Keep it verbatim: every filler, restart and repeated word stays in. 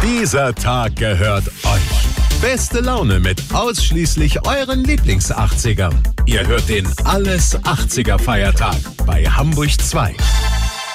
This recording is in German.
Dieser Tag gehört euch. Beste Laune mit ausschließlich euren Lieblings-achtzigern. Ihr hört den Alles achtziger Feiertag bei Hamburg zwei.